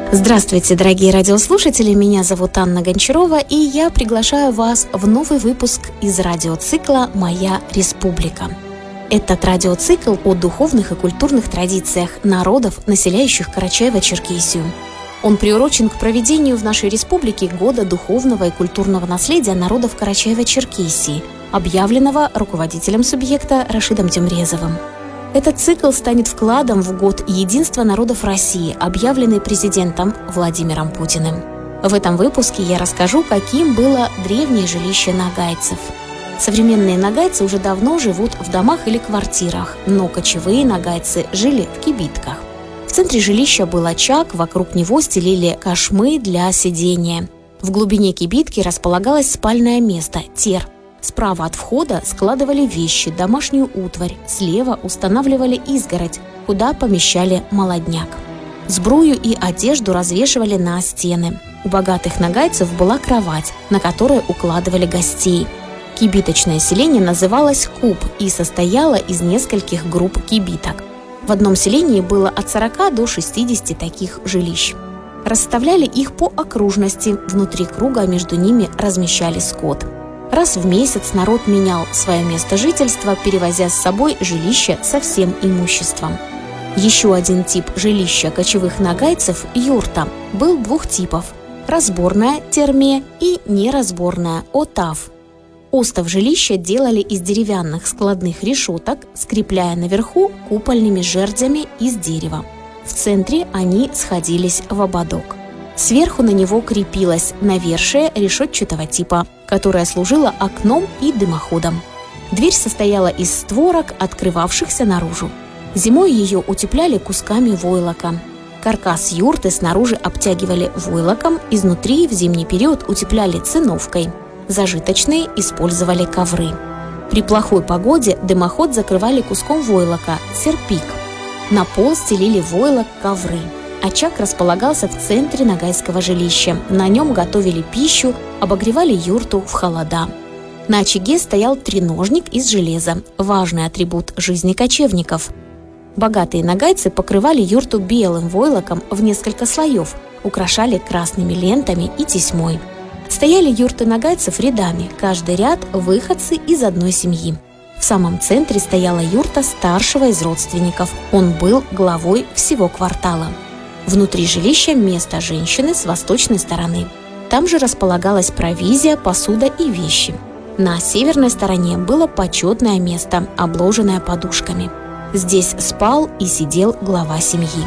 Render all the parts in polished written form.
Здравствуйте, дорогие радиослушатели, меня зовут Анна Гончарова, и я приглашаю вас в новый выпуск из радиоцикла «Моя республика». Этот радиоцикл о духовных и культурных традициях народов, населяющих Карачаево-Черкесию. Он приурочен к проведению в нашей республике Года духовного и культурного наследия народов Карачаево-Черкесии, объявленного руководителем субъекта Рашидом Тюмрезовым. Этот цикл станет вкладом в Год единства народов России, объявленный президентом Владимиром Путиным. В этом выпуске я расскажу, каким было древнее жилище нагайцев. Современные нагайцы уже давно живут в домах или квартирах, но кочевые нагайцы жили в кибитках. В центре жилища был очаг, вокруг него стелили кошмы для сидения. В глубине кибитки располагалось спальное место – тер. Справа от входа складывали вещи, домашнюю утварь, слева устанавливали изгородь, куда помещали молодняк. Сбрую и одежду развешивали на стены. У богатых нагайцев была кровать, на которой укладывали гостей. Кибиточное селение называлось куб и состояло из нескольких групп кибиток. В одном селении было от 40 до 60 таких жилищ. Расставляли их по окружности, внутри круга между ними размещали скот. Раз в месяц народ менял свое место жительства, перевозя с собой жилище со всем имуществом. Еще один тип жилища кочевых нагайцев – юрта, был двух типов – разборная – терме и неразборная – отав. Остов жилища делали из деревянных складных решеток, скрепляя наверху купольными жердями из дерева. В центре они сходились в ободок. Сверху на него крепилась навершие решетчатого типа, которая служила окном и дымоходом. Дверь состояла из створок, открывавшихся наружу. Зимой ее утепляли кусками войлока. Каркас юрты снаружи обтягивали войлоком, изнутри в зимний период утепляли циновкой. Зажиточные использовали ковры. При плохой погоде дымоход закрывали куском войлока – серпик. На пол стелили войлок, ковры. Очаг располагался в центре нагайского жилища. На нем готовили пищу, обогревали юрту в холода. На очаге стоял треножник из железа, важный атрибут жизни кочевников. Богатые нагайцы покрывали юрту белым войлоком в несколько слоев, украшали красными лентами и тесьмой. Стояли юрты нагайцев рядами, каждый ряд – выходцы из одной семьи. В самом центре стояла юрта старшего из родственников, он был главой всего квартала. Внутри жилища место женщины с восточной стороны. Там же располагалась провизия, посуда и вещи. На северной стороне было почетное место, обложенное подушками. Здесь спал и сидел глава семьи.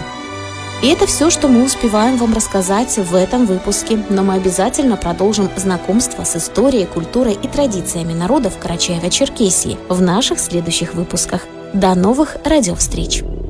И это все, что мы успеваем вам рассказать в этом выпуске, но мы обязательно продолжим знакомство с историей, культурой и традициями народов Карачаево-Черкесии в наших следующих выпусках. До новых радиовстреч!